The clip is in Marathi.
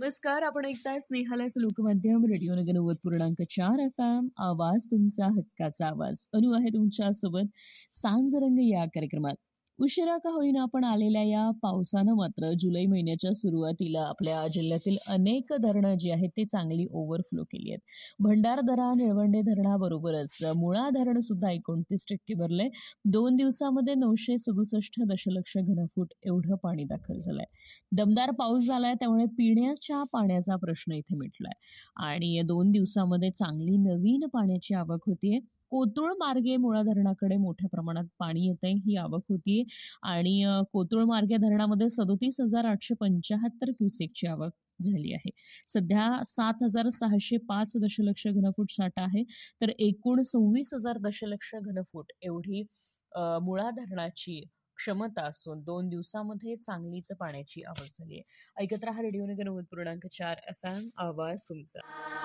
नमस्कार. आपण ऐकताय स्नेहालयाचं लोकमाध्यम रेडिओ नगर 90.4 FM. आवाज तुमचा, हक्काचा आवाज. अनु आहे तुमच्यासोबत सांजरंग या कार्यक्रमात. उशिरा का होईना आपण आलेल्या या पावसानं मात्र जुलै महिन्याच्या सुरुवातीला आपल्या जिल्ह्यातील अनेक धरणं जी आहेत ते चांगली ओव्हरफ्लो केली आहेत. भंडारदरा, निळवंडे धरणाबरोबरच मुळा धरण सुद्धा 29% भरलंय. 2 दिवसामध्ये 967 दशलक्ष घनफूट एवढं पाणी दाखल झालंय. दमदार पाऊस झालाय त्यामुळे पिण्याच्या पाण्याचा प्रश्न इथे मिटलाय आणि 2 दिवसामध्ये चांगली नवीन पाण्याची आवक होतीये. कोतुळ मार्गे मुळा धरणाकडे मोठ्या प्रमाणात पाणी येतंय, ही आवक होतीये आणि कोतुळ मार्गे धरणामध्ये 37,875 क्युसेकची आवक झाली आहे. सध्या 7,605 दशलक्ष घनफूट साठा आहे, तर एकूण 26,000 दशलक्ष घनफूट एवढी मुळा धरणाची क्षमता असून 2 दिवसामध्ये चांगलीच पाण्याची आवक झाली आहे. ऐकत रहा रेडिओ नगर 90.4 FM. आवाज तुमचा.